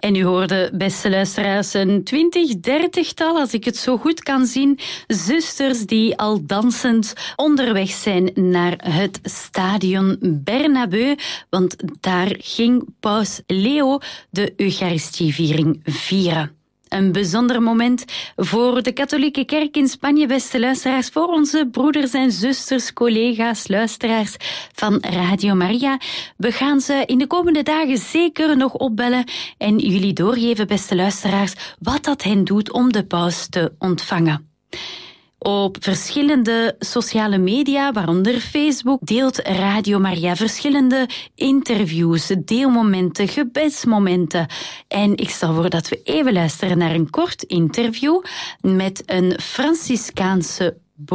En u hoorde, beste luisteraars, een 20-30-tal, als ik het zo goed kan zien, zusters die al dansend onderweg zijn naar het stadion Bernabeu, want daar ging paus Leo de Eucharistieviering vieren. Een bijzonder moment voor de katholieke kerk in Spanje, beste luisteraars, voor onze broeders en zusters, collega's, luisteraars van Radio Maria. We gaan ze in de komende dagen zeker nog opbellen en jullie doorgeven, beste luisteraars, wat dat hen doet om de paus te ontvangen. Op verschillende sociale media, waaronder Facebook, deelt Radio Maria verschillende interviews, deelmomenten, gebedsmomenten. En ik stel voor dat we even luisteren naar een kort interview met een Franciscaanse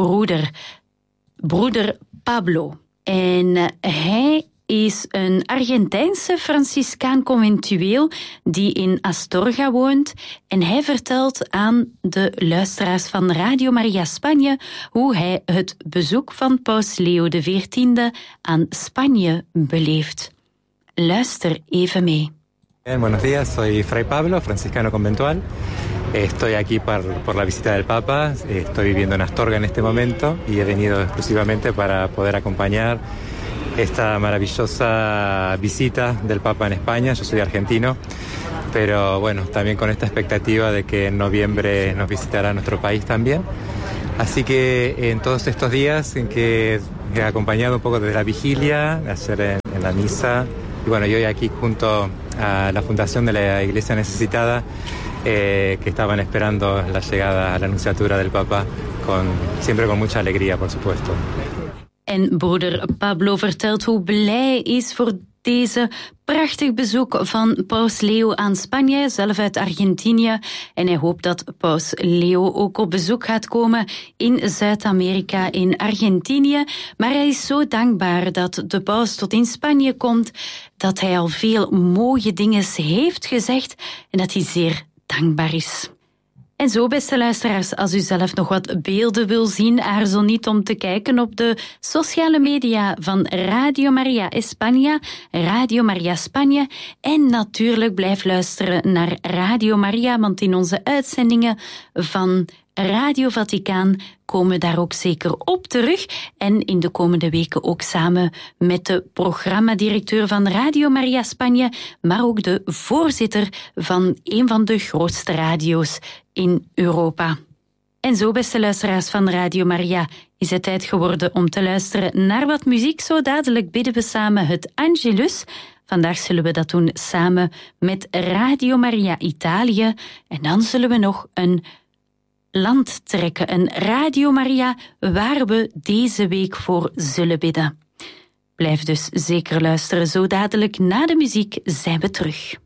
broeder Pablo. En hij is een Argentijnse Franciscaan conventueel die in Astorga woont en hij vertelt aan de luisteraars van Radio Maria Spanje hoe hij het bezoek van paus Leo XIV aan Spanje beleeft. Luister even mee. Buenos días, soy Fray Pablo, franciscano conventual. Estoy aquí por la visita del Papa. Estoy viviendo en Astorga en este momento y he venido exclusivamente para poder acompañar esta maravillosa visita del Papa en España. Yo soy argentino, pero bueno, también con esta expectativa de que en noviembre nos visitará nuestro país también. Así que en todos estos días en que he acompañado un poco desde la vigilia, ayer en la misa, y bueno, y hoy aquí junto a la Fundación de la Iglesia Necesitada, que estaban esperando la llegada a la Nunciatura del Papa, siempre con mucha alegría, por supuesto. En broeder Pablo vertelt hoe blij hij is voor deze prachtig bezoek van paus Leo aan Spanje, zelf uit Argentinië. En hij hoopt dat paus Leo ook op bezoek gaat komen in Zuid-Amerika, in Argentinië. Maar hij is zo dankbaar dat de paus tot in Spanje komt, dat hij al veel mooie dingen heeft gezegd en dat hij zeer dankbaar is. En zo, beste luisteraars, als u zelf nog wat beelden wil zien, aarzel niet om te kijken op de sociale media van Radio Maria España, Radio Maria Spanje. En natuurlijk blijf luisteren naar Radio Maria, want in onze uitzendingen van Radio Vaticaan komen daar ook zeker op terug. En in de komende weken ook samen met de programmadirecteur van Radio Maria Spanje, maar ook de voorzitter van een van de grootste radio's in Europa. En zo, beste luisteraars van Radio Maria, is het tijd geworden om te luisteren naar wat muziek. Zo dadelijk bidden we samen het Angelus. Vandaag zullen we dat doen samen met Radio Maria Italië. En dan zullen we nog een land trekken, een Radio Maria, waar we deze week voor zullen bidden. Blijf dus zeker luisteren, zo dadelijk na de muziek zijn we terug.